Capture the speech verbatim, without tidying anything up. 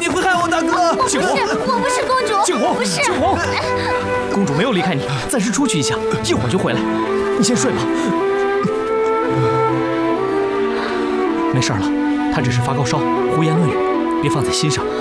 你会害我大哥。 我不是，我不是公主， 景洪， 不是。 景洪，公主没有离开你，暂时出去一下，一会儿就回来。你先睡吧。没事了，她只是发高烧，胡言乱语，别放在心上。